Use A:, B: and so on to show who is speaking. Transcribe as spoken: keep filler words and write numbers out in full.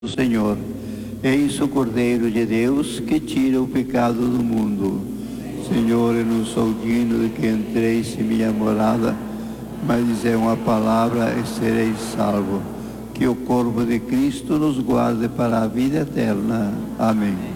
A: do Senhor. Eis o Cordeiro de Deus que tira o pecado do mundo. Senhor, eu não sou digno de que entreis em minha morada, mas dizer uma palavra e sereis salvo. Que o corpo de Cristo nos guarde para a vida eterna. Amém.